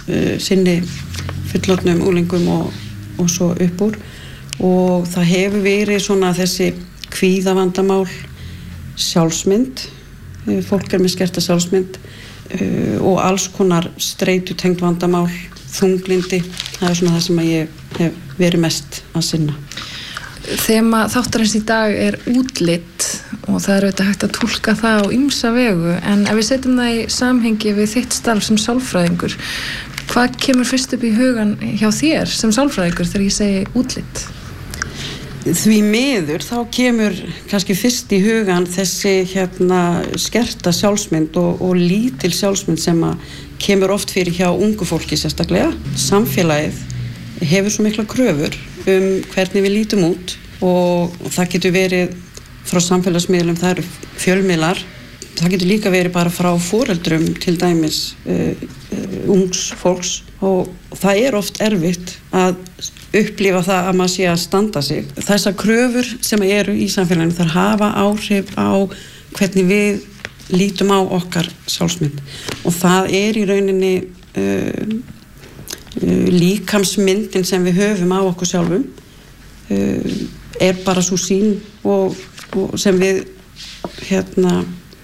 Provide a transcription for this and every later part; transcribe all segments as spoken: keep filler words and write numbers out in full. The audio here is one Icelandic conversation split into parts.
uh, sinni fullorðnum úlingum og, og svo upp úr og það hefur verið svona þessi kvíðavandamál, sjálfsmynd, uh, fólk er með skerta sjálfsmynd uh, og alls konar streitutengt vandamál, þunglyndi, það er svona það sem ég hef verið mest að sinna. Þema þáttarins í dag er útlit og það er auðvitað hægt að túlka það á ýmsa vegu en ef við setjum það í samhengi við þitt starf sem sálfræðingur, hvað kemur fyrst upp í hugan hjá þér sem sálfræðingur þegar ég segi útlit? Því miður þá kemur kannski fyrst í hugan þessi hérna skerta sjálfsmynd og, og lítil sjálfsmynd sem að kemur oft fyrir hjá ungu fólki sérstaklega. Samfélagið hefur svo mikla kröfur um hvernig við lítum út og það getur verið frá samfélagsmiðlum, það eru fjölmiðlar, það getur líka verið bara frá foreldrum til dæmis uh, uh, ungs fólks og það er oft erfitt að upplifa það að maður sé að standa sig. Þessar kröfur sem eru í samfélaginu þær hafa áhrif á hvernig við lítum á okkar sjálfsmynd og það er í rauninni uh, uh, líkamsmyndin sem við höfum á okkur sjálfum uh, er bara svo sýn og, og sem við hérna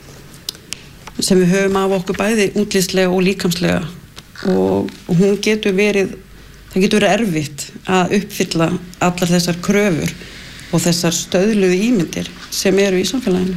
sem við höfum á okkur bæði útlitslega og líkamslega og, og hún getur verið það getur verið erfitt að uppfylla allar þessar kröfur og þessar stöðluðu ímyndir sem eru í samfélaginu.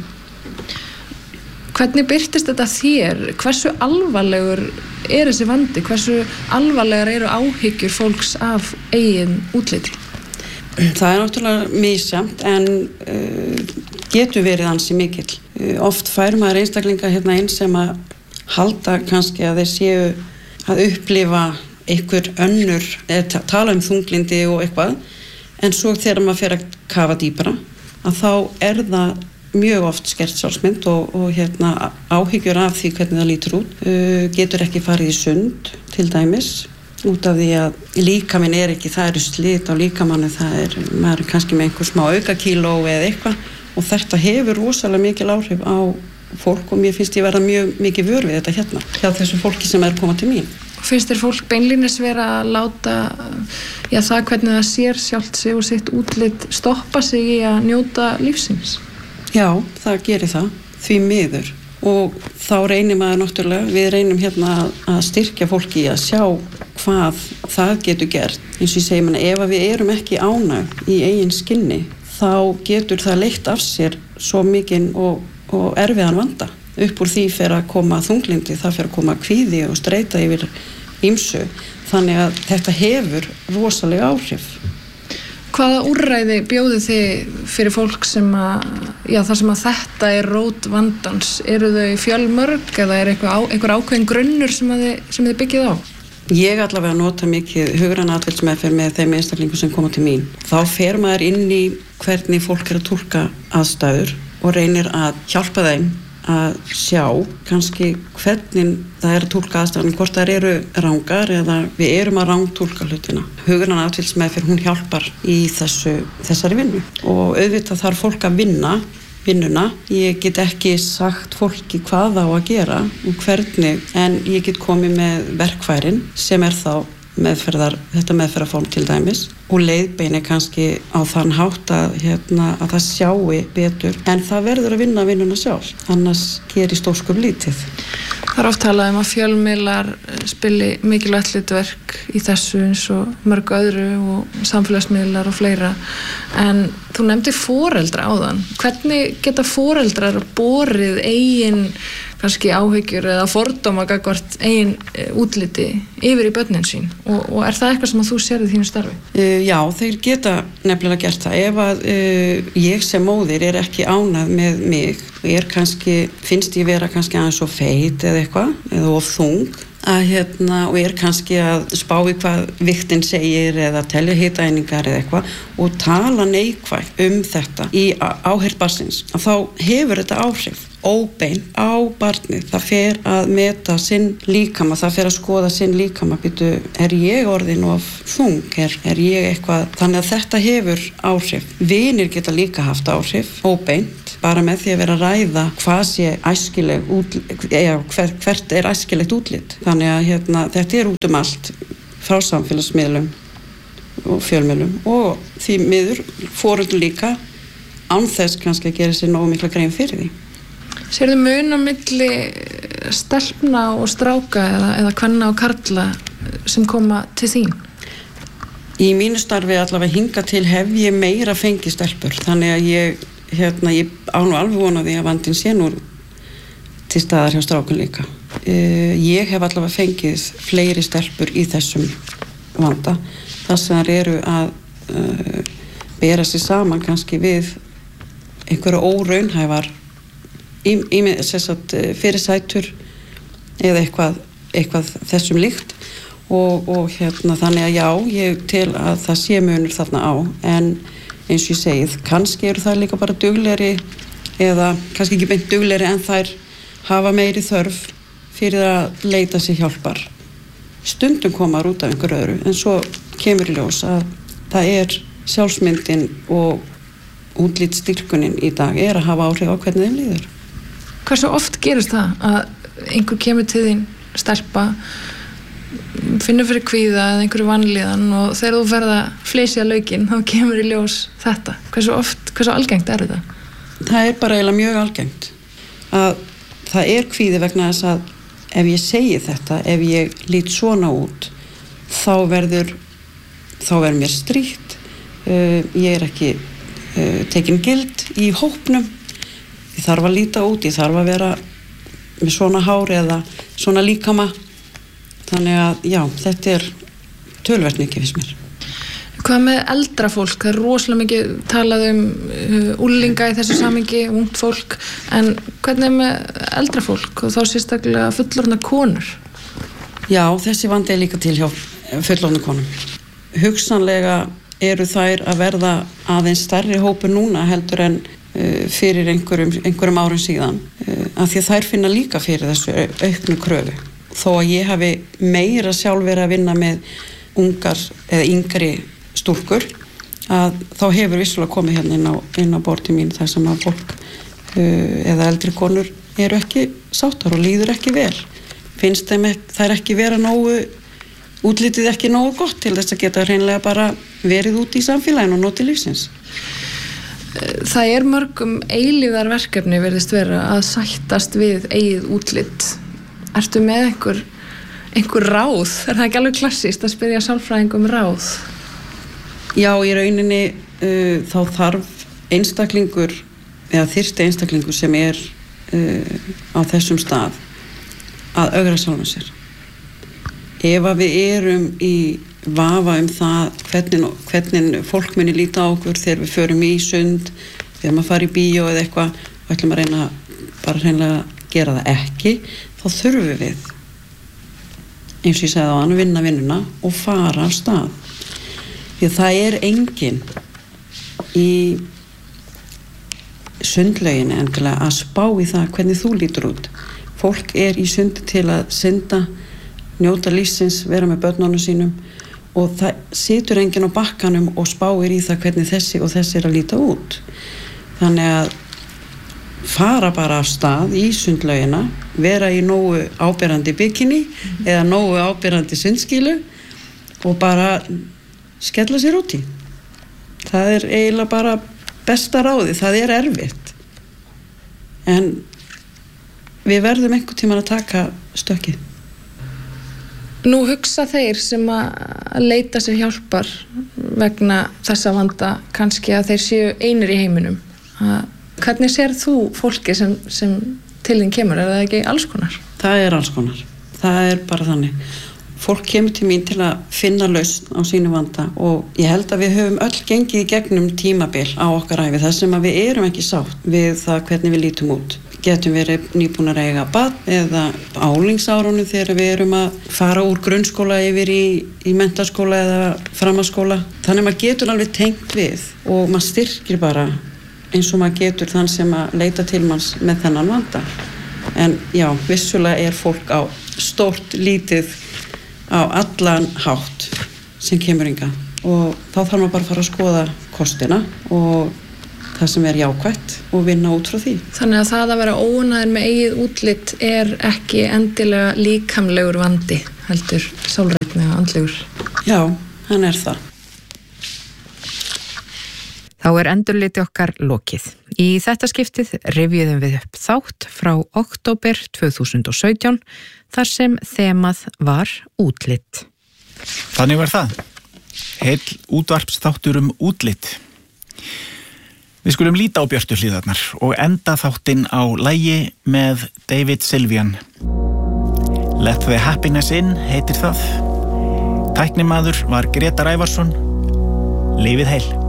Hvernig birtist þetta þér? Hversu alvarlegur er þessi vandi? Hversu alvarlegar eru áhyggjur fólks af eigin útliti? Það er náttúrulega misjafnt en uh, getur verið ansi mikill. Uh, oft fær maður einstaklinga hérna inn sem að halda kannski að þeir séu að upplifa einhver önnur, eða tala um þunglindi og eitthvað, en svo þegar maður fer að kafa dýpra, að þá er það mjög oft skert sjálfsmynd og, og hérna, áhyggjur af því hvernig það lítur út. Uh, getur ekki farið í sund, til dæmis, út af því að líkaminn er ekki, það eru slit á líkamannu, það er, maður er kannski með einhver smá aukakíló eða eitthvað og þetta hefur rosalega mikil áhrif á fólk og mér finnst ég verða mjög mikið vör við þetta hérna, hjá þessu fólki sem er komað til mín. Finnst þér fólk beinlínis vera að láta já, það hvernig það sér sjálft sig og sitt útlit stoppa sig í að njóta lífsins? Já, það gerir það, því miður og þá reynir maður náttúrulega, við reynum hérna að styrkja fólki í að sjá hvað það getur gert. Eins og ég segi manna, ef við erum ekki ánægð í eigin skinni, þá getur það leitt af sér svo mikinn og, og erfiðan vanda. Upp úr því fer að koma þunglindi, það fer að koma kvíði og streita yfir ýmsu. Þannig að þetta hefur rosalega áhrif. Hvaða úrræði bjóðið þið fyrir fólk sem að, já, þar sem að þetta er rót vandans? Eru þau fjölmörg eða er eitthvað á, einhver ákveðin grunnur sem að þið, sem þið byggið á? Ég allavega nota mikið hugræna atferlismeðferð með þeim einstaklingum sem koma til mín. Þá fer maður inn í hvernig fólk er að túlka aðstæður og reynir að hjálpa þeim að sjá kannski hvernig það er að túlka aðstæðan, hvort þær eru rangar eða við erum að rangtúlka hlutina. Hugræna atferlismeðferð, hún hjálpar í þessu, þessari vinnu og auðvitað þarf fólk að vinna vinnuna. Ég get ekki sagt fólki hvað það á að gera og hvernig, en ég get komið með verkfærin sem er þá meðferðar, þetta meðferðarform til dæmis og leiðbeini kannski á þann hátt að, hérna, að það sjái betur en það verður að vinna vinnuna sjálf, annars gerist ósköp lítið. Það er oft talað um að fjölmiðlar spili mikilvægt hlutverk í þessu eins og mörg öðru og samfélagsmiðlar og fleira en þú nefndi foreldra áðan. Hvernig geta foreldrar borið eigin kannski áhyggjur eða fordóma gagnvart eigin útliti yfir í börnin sín og, og er það eitthvað sem að þú sérði þínu starfi? Uh, já, þeir geta nefnilega gert það. Ef að uh, ég sem móðir er ekki ánægð með mig og er kannski, finnst ég vera kannski aðeins svo feit eða eitthvað, eða of þung að hérna, og er kannski að spá í hvað viktin segir eða telja hitaeiningar eða eitthvað og tala neikvægt um þetta í áheyrn barnsins, að þá hefur þetta áhrif óbein á barnið. Það fer að meta sinn líkama, það fer að skoða sinn líkama, býtu, er ég orðin of þung, er, er ég eitthvað, þannig að þetta hefur áhrif. Vinir geta líka haft áhrif, óbeint, bara með því að vera að ræða hvað sé æskileg útlit, eða hver, hvert er æskilegt útlit. Þannig að hérna, þetta er út um allt frá samfélagsmiðlum og fjölmiðlum og því miður foreldrar líka án þess kannski að gera sér nógu mikla grein fyrir því. Sérðu mun á milli stelpna og stráka eða, eða kvenna og karla sem koma til þín? Í mínu starfi allavega hinga til hef ég meira fengið stelpur, þannig að ég, hérna, ég á nú alveg vona því að vandinn sé nú til staðar hjá strákun líka. Uh, ég hef allavega fengið fleiri stelpur í þessum vanda, þar sem þær eru að uh, bera sig saman kannski við einhverju óraunhæfar í, í, sagt, fyrirsætur eða eitthvað, eitthvað þessum líkt. Og, og hérna þannig að já, ég til að það sé munur þarna á, en eins og ég segið, kannski eru það líka bara duglegri eða kannski ekki beint duglegri en þær hafa meiri þörf fyrir að leita sér hjálpar. Stundum koma út af einhver öðru, en svo kemur í ljós að það er sjálfsmyndin og útlitsstyrkunin í dag er að hafa áhrif á hvernig þeim líður. Hversu oft gerist það að einhver kemur til þín stelpa, finnur fyrir kvíða eða einhverju vanlíðan og þegar þú ferð að flysja laukinn þá kemur í ljós þetta? Hversu oft, hversu algengt er þetta? Það er bara eiginlega mjög algengt að það er kvíði vegna þess að ef ég segi þetta, ef ég lít svona út þá verður þá verður mér strítt, uh, ég er ekki uh, tekin gild í hópnum, ég þarf að líta út, ég þarf að vera með svona hár eða svona líkama. Þannig að já, þetta er töluvert mikið fyrst mér. Hvað með eldra fólk? Það er rosalega mikið talað um uh, úlinga í þessu samhengi, ungt fólk, en hvernig er með eldra fólk og þá sérstaklega fullorðna konur? Já, þessi vandi er líka til hjá fullorðna konum. Hugsanlega eru þær að verða aðeins stærri hópur núna heldur en uh, fyrir einhverjum, einhverjum árum síðan, uh, af því að þær finna líka fyrir þessu auknu kröfu. Þó að ég hafi meira sjálf verið að vinna með ungar eða yngri stúlkur, að þá hefur vissulega komið hérna inn á, inn á borti mín þar sem að fólk uh, eða eldri konur eru ekki sáttar og líður ekki vel. Finnst þeim ekki, það er ekki vera nógu, útlitið ekki nógu gott til þess að geta hreinlega bara verið út í samfélaginu og notið lífsins. Það er mörgum eilíðar verkefni virðist vera að sættast við eigið útlit. Ertu með einhver, einhver ráð? Er það ekki alveg klassískt að spyrja sálfræðing um ráð? Já, í rauninni uh, þá þarf einstaklingur eða þyrsti einstaklingur sem er uh, á þessum stað að ögra sjálfum sér. Ef að við erum í vafa um það hvernig, hvernig fólk muni líta á okkur þegar við förum í sund, við erum að fara í bíó eða eitthvað og ætlum að reyna bara hreinlega að gera það ekki, þá þurfum við eins og ég segði á hann, vinna vinnuna og fara af stað. Því að það er enginn í sundlauginu endilega að spá í það hvernig þú lítur út. Fólk er í sundi til að synda, njóta lífsins, vera með börnunum sínum og það situr enginn á bakkanum og spáir í það hvernig þessi og þessi er að líta út. Þannig að fara bara af stað í sundlaugina, vera í nógu áberandi bikini mm-hmm. eða nógu áberandi sundskílu og bara skella sér út í. Það er eiginlega bara besta ráði, það er erfitt. En við verðum einhvern tímann að taka stökkið. Nú hugsa þeir sem að leita sér hjálpar vegna þessa vanda kannski að þeir séu einir í heiminum. Hvernig sér þú fólki sem, sem til þín kemur? Er það ekki alls konar? Það er alls konar. Það er bara þannig. Fólk kemur til mín til að finna lausn á sínu vanda og ég held að við höfum öll gengið í gegnum tímabil á okkar ævi þar sem að við erum ekki sátt við það hvernig við lítum út. Getum verið nýbúnar að eiga barn eða álingsárunum þegar við erum að fara úr grunnskóla yfir í, í menntaskóla eða framhaldsskóla. Þannig að maður getur alveg tengt við og maður styrkir bara eins og maður getur þann sem að leita til manns með þennan vanda. En já, vissulega er fólk á stórt lítið á allan hátt sem kemur hingað og þá þarf maður bara að fara að skoða kostina og það sem er jákvætt og vinna út frá því. Þannig að það að vera óánægður með eigið útlit er ekki endilega líkamlegur vandi, heldur sálrænni og andlegur. Já, hann er það. Þá er endurliti okkar lokið. Í þetta skiptið rifjuðum við upp þátt frá október tvö þúsund og sautján þar sem þemað var útlit. Þannig var það. Heill útvarpsþáttur um útlit. Við skulum líta á björtu hliðarnar og enda þáttinn á lagi með David Sylvian. Let the happiness in heitir það. Tæknimaður var Grétar Ævarsson. Lifið heil.